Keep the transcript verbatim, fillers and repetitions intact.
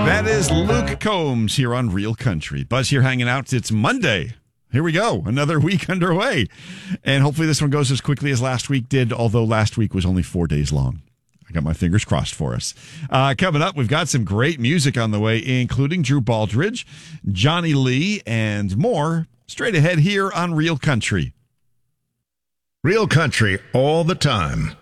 That is Luke Combs here on Real Country. Buzz here hanging out. It's Monday. Here we go. Another week underway. And hopefully this one goes as quickly as last week did, although last week was only four days long. I got my fingers crossed for us. Uh, coming up, we've got some great music on the way, including Drew Baldridge, Johnny Lee, and more straight ahead here on Real Country. Real Country all the time.